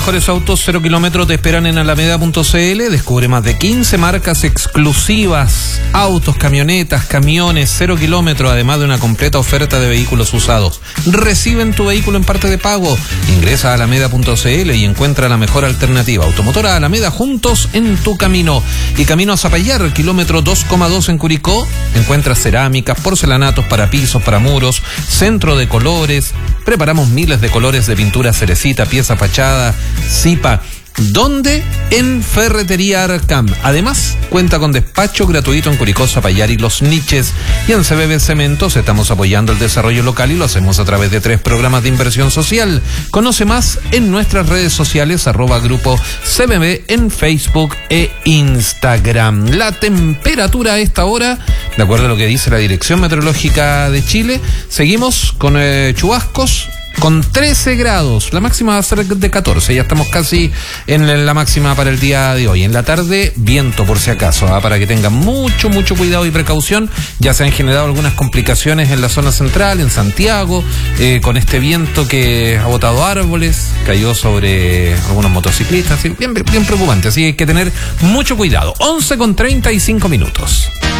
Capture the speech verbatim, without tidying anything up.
Mejores autos, cero kilómetros te esperan en alameda punto c l. Descubre más de quince marcas exclusivas, autos, camionetas, camiones, cero kilómetros, además de una completa oferta de vehículos usados. Reciben tu vehículo en parte de pago. Ingresa a alameda punto c l y encuentra la mejor alternativa. Automotora Alameda, juntos en tu camino. Y camino a Zapallar, kilómetro dos coma dos en Curicó, encuentras cerámicas, porcelanatos para pisos, para muros, centro de colores. Preparamos miles de colores de pintura cerecita, pieza fachada, Zipa. ¿Dónde? En Ferretería Arcam. Además, cuenta con despacho gratuito en Curicó, Zapallar y Los Niches. Y en C B B Cementos estamos apoyando el desarrollo local y lo hacemos a través de tres programas de inversión social. Conoce más en nuestras redes sociales, arroba grupo C B B en Facebook e Instagram. La temperatura a esta hora, de acuerdo a lo que dice la Dirección Meteorológica de Chile, seguimos con eh, chubascos. Con trece grados, la máxima va a ser de catorce, ya estamos casi en la máxima para el día de hoy. En la tarde, viento por si acaso, ¿eh? Para que tengan mucho, mucho cuidado y precaución. Ya se han generado algunas complicaciones en la zona central, en Santiago, eh, con este viento que ha botado árboles, cayó sobre algunos motociclistas, bien, bien preocupante, así que hay que tener mucho cuidado. once con treinta y cinco minutos.